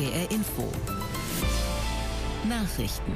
NDR Info. Nachrichten.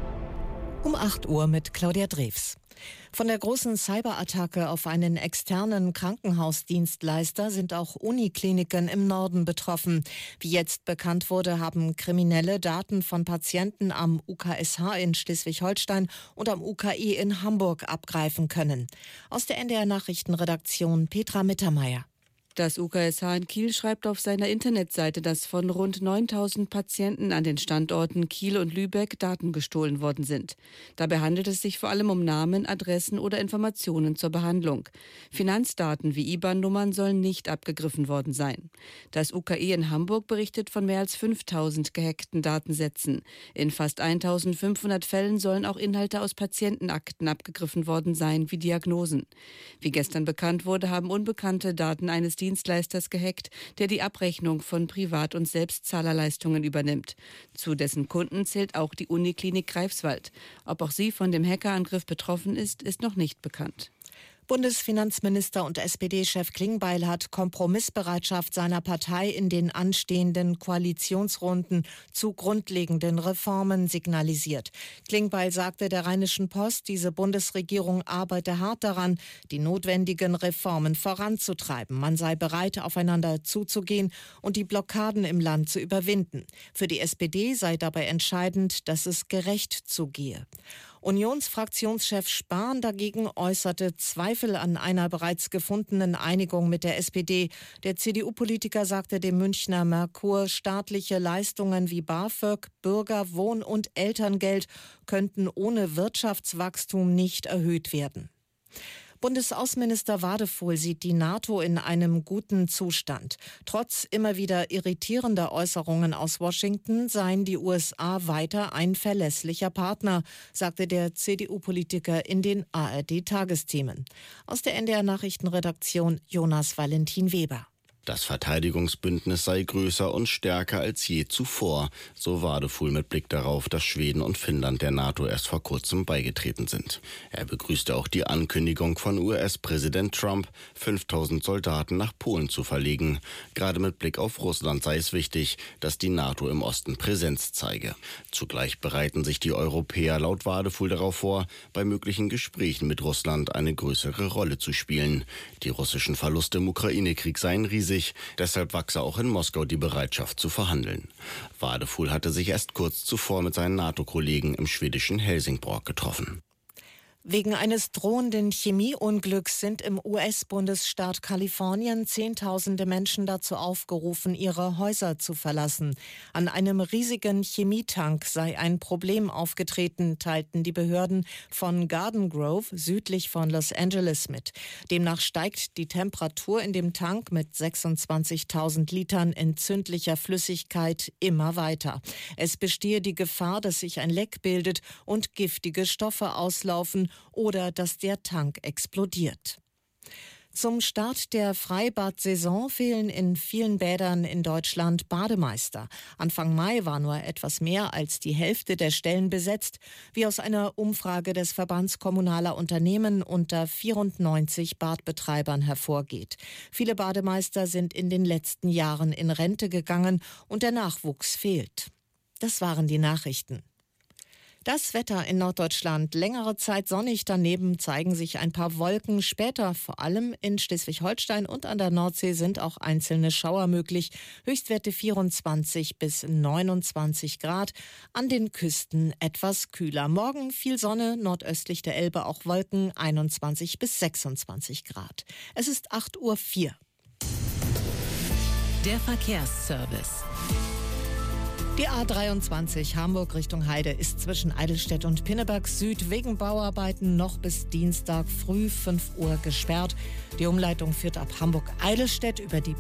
Um 8 Uhr mit Claudia Drews. Von der großen Cyberattacke auf einen externen Krankenhausdienstleister sind auch Unikliniken im Norden betroffen. Wie jetzt bekannt wurde, haben Kriminelle Daten von Patienten am UKSH in Schleswig-Holstein und am UKE in Hamburg abgreifen können. Aus der NDR Nachrichtenredaktion Petra Mittermeier. Das UKSH in Kiel schreibt auf seiner Internetseite, dass von rund 9000 Patienten an den Standorten Kiel und Lübeck Daten gestohlen worden sind. Dabei handelt es sich vor allem um Namen, Adressen oder Informationen zur Behandlung. Finanzdaten wie IBAN-Nummern sollen nicht abgegriffen worden sein. Das UKE in Hamburg berichtet von mehr als 5000 gehackten Datensätzen. In fast 1500 Fällen sollen auch Inhalte aus Patientenakten abgegriffen worden sein, wie Diagnosen. Wie gestern bekannt wurde, haben Unbekannte Daten eines Dienstleisters gehackt, der die Abrechnung von Privat- und Selbstzahlerleistungen übernimmt. Zu dessen Kunden zählt auch die Uniklinik Greifswald. Ob auch sie von dem Hackerangriff betroffen ist, ist noch nicht bekannt. Bundesfinanzminister und SPD-Chef Klingbeil hat Kompromissbereitschaft seiner Partei in den anstehenden Koalitionsrunden zu grundlegenden Reformen signalisiert. Klingbeil sagte der Rheinischen Post, diese Bundesregierung arbeite hart daran, die notwendigen Reformen voranzutreiben. Man sei bereit, aufeinander zuzugehen und die Blockaden im Land zu überwinden. Für die SPD sei dabei entscheidend, dass es gerecht zugehe. Unionsfraktionschef Spahn dagegen äußerte Zweifel an einer bereits gefundenen Einigung mit der SPD. Der CDU-Politiker sagte dem Münchner Merkur, staatliche Leistungen wie BAföG, Bürger-, Wohn- und Elterngeld könnten ohne Wirtschaftswachstum nicht erhöht werden. Bundesaußenminister Wadefuhl sieht die NATO in einem guten Zustand. Trotz immer wieder irritierender Äußerungen aus Washington seien die USA weiter ein verlässlicher Partner, sagte der CDU-Politiker in den ARD-Tagesthemen. Aus der NDR Nachrichtenredaktion Jonas Valentin Weber. Das Verteidigungsbündnis sei größer und stärker als je zuvor, so Wadefuhl mit Blick darauf, dass Schweden und Finnland der NATO erst vor kurzem beigetreten sind. Er begrüßte auch die Ankündigung von US-Präsident Trump, 5000 Soldaten nach Polen zu verlegen. Gerade mit Blick auf Russland sei es wichtig, dass die NATO im Osten Präsenz zeige. Zugleich bereiten sich die Europäer laut Wadefuhl darauf vor, bei möglichen Gesprächen mit Russland eine größere Rolle zu spielen. Die russischen Verluste im Ukraine-Krieg seien riesig. Deshalb wachse auch in Moskau die Bereitschaft zu verhandeln. Wadefuhl hatte sich erst kurz zuvor mit seinen NATO-Kollegen im schwedischen Helsingborg getroffen. Wegen eines drohenden Chemieunglücks sind im US-Bundesstaat Kalifornien Zehntausende Menschen dazu aufgerufen, ihre Häuser zu verlassen. An einem riesigen Chemietank sei ein Problem aufgetreten, teilten die Behörden von Garden Grove südlich von Los Angeles mit. Demnach steigt die Temperatur in dem Tank mit 26.000 Litern entzündlicher Flüssigkeit immer weiter. Es bestehe die Gefahr, dass sich ein Leck bildet und giftige Stoffe auslaufen oder dass der Tank explodiert. Zum Start der Freibad-Saison fehlen in vielen Bädern in Deutschland Bademeister. Anfang Mai war nur etwas mehr als die Hälfte der Stellen besetzt, wie aus einer Umfrage des Verbands kommunaler Unternehmen unter 94 Badbetreibern hervorgeht. Viele Bademeister sind in den letzten Jahren in Rente gegangen und der Nachwuchs fehlt. Das waren die Nachrichten. Das Wetter in Norddeutschland, längere Zeit sonnig, daneben zeigen sich ein paar Wolken. Später, vor allem in Schleswig-Holstein und an der Nordsee, sind auch einzelne Schauer möglich. Höchstwerte 24 bis 29 Grad, an den Küsten etwas kühler. Morgen viel Sonne, nordöstlich der Elbe auch Wolken, 21 bis 26 Grad. Es ist 8:04 Uhr. Der Verkehrsservice. Die A23 Hamburg Richtung Heide ist zwischen Eidelstedt und Pinneberg Süd wegen Bauarbeiten noch bis Dienstag früh 5 Uhr gesperrt. Die Umleitung führt ab Hamburg-Eidelstedt über die